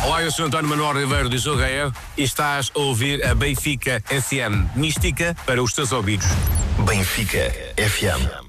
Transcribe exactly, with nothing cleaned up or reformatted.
Olá, eu sou António Manuel Ribeiro de Jogaia e estás a ouvir a Benfica F M, mística para os teus ouvidos. Benfica F M.